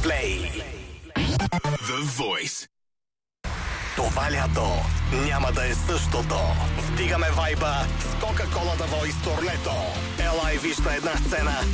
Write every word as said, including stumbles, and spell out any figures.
Play. The Voice. Това лято няма да е същото. Вдигаме вайба с Coca-Cola The Voice турнето. Ела и виж на една сцена